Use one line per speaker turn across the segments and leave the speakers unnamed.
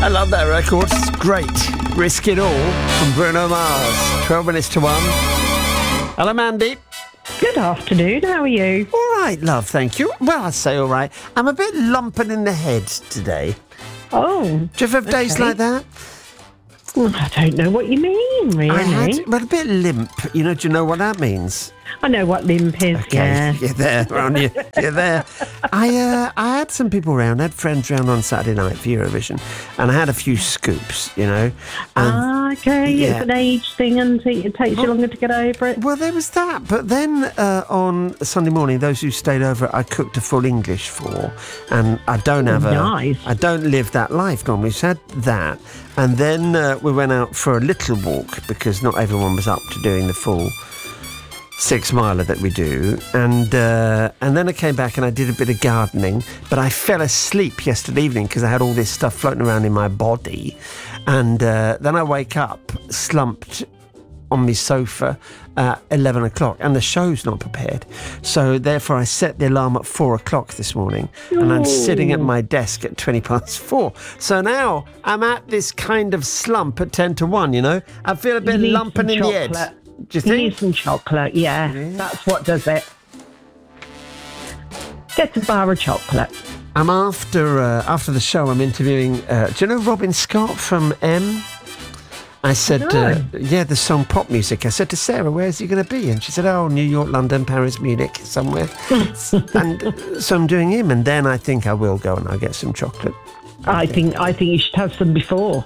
I love that record. It's great. Risk It All from Bruno Mars. 12 minutes to 1. Hello, Mandy.
Good afternoon, how are you?
All right, love, thank you. Well, I say all right. I'm a bit lumping in the head today.
Oh.
Do you ever have days like that?
Well, I don't know what you mean, really.
Well, a bit limp. Do you know what that means?
I know what limp is, yeah.
You're there, aren't you? You're there. I had some people round. I had friends round on Saturday night for Eurovision, and I had a few scoops, And,
okay,
yeah.
It's an age thing and it takes you longer to get over it.
Well, there was that. But then on Sunday morning, those who stayed over, I cooked a full English for, and I don't have
Nice.
I don't live that life normally. So I had that, and then we went out for a little walk because not everyone was up to doing the full 6-miler that we do, and then I came back and I did a bit of gardening, but I fell asleep yesterday evening because I had all this stuff floating around in my body, and then I wake up slumped on my sofa at 11 o'clock, and the show's not prepared, so therefore I set the alarm at 4 o'clock this morning, and I'm sitting at my desk at 20 past 4, so now I'm at this kind of slump at 10 to 1, I feel a bit lumping in the head. Do you think?
You need some chocolate, yeah. That's what does it. Get a bar of chocolate.
I'm after the show, I'm interviewing, do you know Robin Scott from M? I said, the song Pop Music. I said to Sarah, where's he going to be? And she said, New York, London, Paris, Munich, somewhere. And so I'm doing him, and then I think I will go and I'll get some chocolate.
I think you should have some before.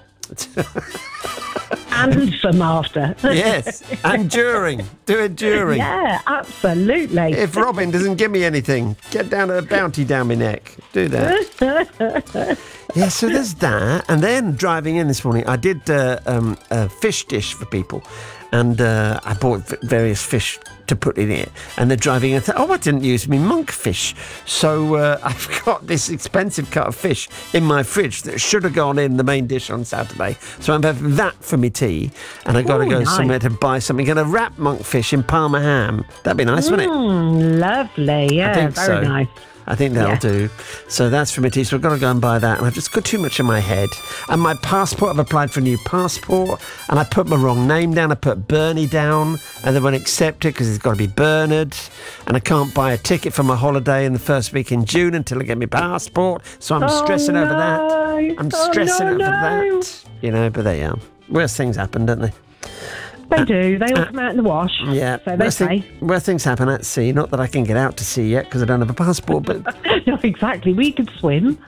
And some after.
Yes, and during. Do it during.
Yeah, absolutely.
If Robin doesn't give me anything, get down a bounty down my neck. Do that. Yeah, so there's that. And then driving in this morning, I did a fish dish for people. And I bought various fish to put in it. And they're driving in and thought, I didn't use me monkfish. So I've got this expensive cut of fish in my fridge that should have gone in the main dish on Saturday. So I'm having that for me tea. And I've got to go somewhere to buy something. Going to wrap monkfish in Parma ham. That'd be nice, wouldn't it?
Lovely, yeah,
I think
very
so.
nice.
I think that'll do. So that's for me tea. So I've got to go and buy that. And I've just got too much in my head. And my passport, I've applied for a new passport. And I put my wrong name down. I put Bernie down. And they won't accept it because it's got to be Bernard. And I can't buy a ticket for my holiday in the first week in June until I get my passport. So I'm stressing over that. I'm stressing over that. But there you are. Worst things happen, don't they?
They do. They all come out in the wash.
Yeah.
So they say.
Where things happen at sea. Not that I can get out to sea yet because I don't have a passport, but...
No, exactly. We could swim.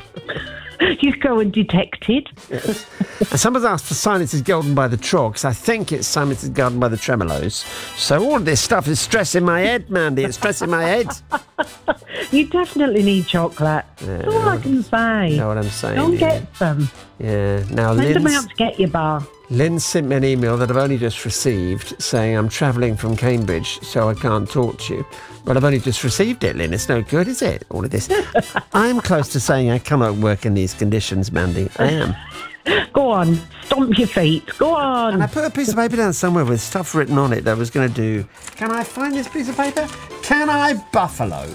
You go undetected.
Yes. And someone's asked for Silence's Golden by the Trogs. I think it's Silence's Golden by the Tremolos. So all of this stuff is stressing my head, Mandy. It's stressing my head.
You definitely need chocolate. That's all I can say.
You know what I'm saying?
Go and get some.
Yeah. Now,
Send them out to get your bar.
Lynn sent me an email that I've only just received saying I'm travelling from Cambridge, so I can't talk to you. Well, I've only just received it, Lynn. It's no good, is it? All of this. I'm close to saying I cannot work in these conditions, Mandy. I am.
Go on. Stomp your feet. Go on.
And I put a piece of paper down somewhere with stuff written on it that I was going to do. Can I find this piece of paper? Can I buffalo?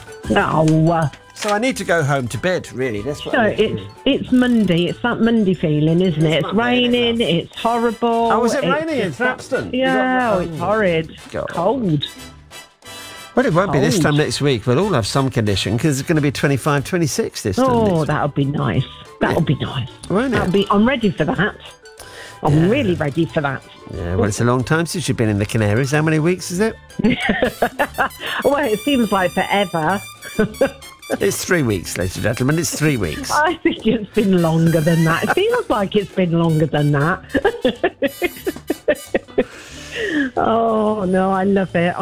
No.
So I need to go home to bed, really. That's what I need to do.
It's Monday. It's that Monday feeling, isn't it? It's raining. It's horrible.
Oh, is it raining in Thrapston?
Yeah, it's horrid.
God.
Cold.
Well, it won't be this time next week. We'll all have some condition because it's going to be 25, 26 this time.
Oh, that'll be nice. That'll be nice.
Won't it?
I'm ready for that. I'm really ready for that.
Yeah, well, it's a long time since you've been in the Canaries. How many weeks is it?
Well, it seems like forever.
It's 3 weeks, ladies and gentlemen. It's 3 weeks.
I think it's been longer than that. It feels like it's been longer than that. Oh, no, I love it.